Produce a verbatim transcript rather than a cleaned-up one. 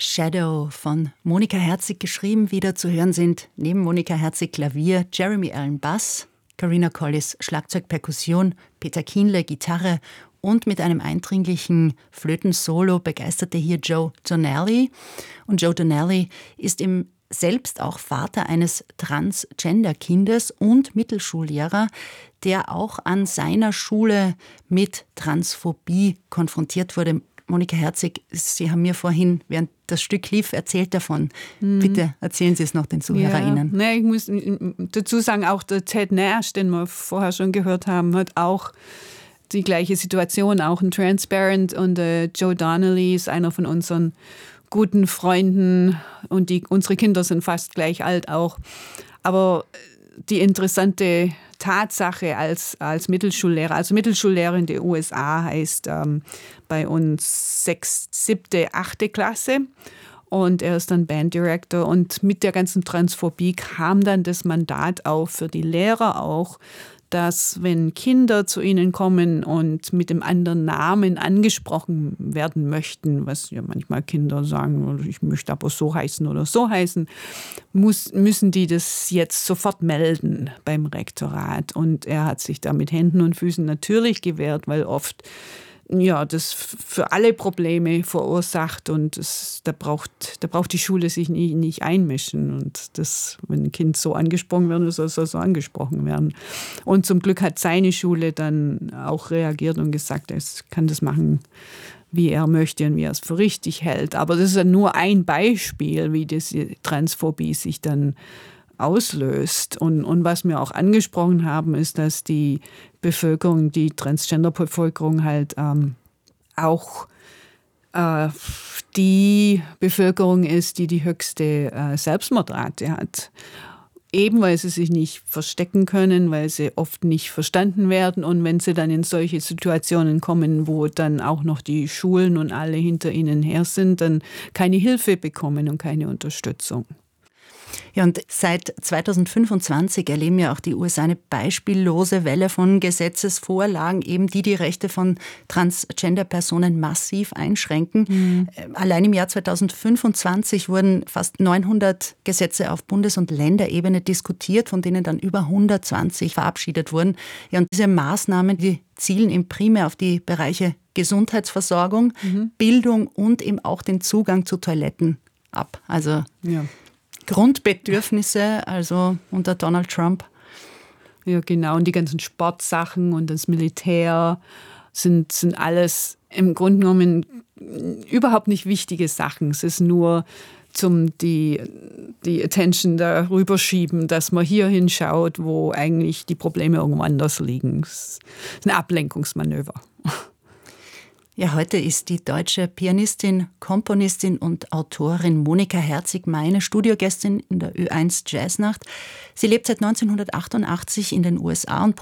Shadow von Monika Herzig geschrieben. Wieder zu hören sind neben Monika Herzig Klavier, Jeremy Allen Bass, Carina Collis Schlagzeug, Perkussion, Peter Kienle Gitarre und mit einem eindringlichen Flötensolo begeisterte hier Joe Donnelly. Und Joe Donnelly ist im selbst auch Vater eines Transgender-Kindes und Mittelschullehrer, der auch an seiner Schule mit Transphobie konfrontiert wurde. Monika Herzig, Sie haben mir vorhin, während das Stück lief, erzählt davon. Mhm. Bitte erzählen Sie es noch den ZuhörerInnen. Ja, nee, ich muss dazu sagen, auch der Ted Nash, den wir vorher schon gehört haben, hat auch die gleiche Situation, auch ein Transparent. Und äh, Joe Donnelly ist einer von unseren guten Freunden und die, unsere Kinder sind fast gleich alt auch. Aber die interessante Tatsache als, als Mittelschullehrer, also Mittelschullehrer in den U S A heißt ähm, bei uns sechs, siebte, achte Klasse. Und er ist dann Banddirektor. Und mit der ganzen Transphobie kam dann das Mandat auf für die Lehrer auch, dass wenn Kinder zu ihnen kommen und mit dem anderen Namen angesprochen werden möchten, was ja manchmal Kinder sagen, ich möchte aber so heißen oder so heißen, muss, müssen die das jetzt sofort melden beim Rektorat. Und er hat sich da mit Händen und Füßen natürlich gewehrt, weil oft ja, das für alle Probleme verursacht und das, da, braucht, da braucht die Schule sich nie, nicht einmischen. Und das, wenn ein Kind so angesprochen wird, soll es so angesprochen werden. Und zum Glück hat seine Schule dann auch reagiert und gesagt, er kann das machen, wie er möchte und wie er es für richtig hält. Aber das ist ja nur ein Beispiel, wie diese Transphobie sich dann auslöst. Und, und was wir auch angesprochen haben, ist, dass die Bevölkerung, die Transgender-Bevölkerung halt ähm, auch äh, die Bevölkerung ist, die die höchste äh, Selbstmordrate hat. Eben weil sie sich nicht verstecken können, weil sie oft nicht verstanden werden. Und wenn sie dann in solche Situationen kommen, wo dann auch noch die Schulen und alle hinter ihnen her sind, dann keine Hilfe bekommen und keine Unterstützung. Ja, und seit zweitausendfünfundzwanzig erleben ja auch die U S A eine beispiellose Welle von Gesetzesvorlagen, eben die die Rechte von Transgender-Personen massiv einschränken. Mhm. Allein im Jahr zweitausendfünfundzwanzig wurden fast neunhundert Gesetze auf Bundes- und Länderebene diskutiert, von denen dann über hundertzwanzig verabschiedet wurden. Ja, und diese Maßnahmen, die zielen im primär auf die Bereiche Gesundheitsversorgung, mhm. Bildung und eben auch den Zugang zu Toiletten ab. Also ja. Grundbedürfnisse, also unter Donald Trump. Ja, genau. Und die ganzen Sportsachen und das Militär sind, sind alles im Grunde genommen überhaupt nicht wichtige Sachen. Es ist nur zum die, die Attention darüber schieben, dass man hier hinschaut, wo eigentlich die Probleme irgendwo anders liegen. Es ist ein Ablenkungsmanöver. Ja, heute ist die deutsche Pianistin, Komponistin und Autorin Monika Herzig meine Studiogästin in der Ö eins Jazznacht. Sie lebt seit neunzehnhundertachtundachtzig in den U S A und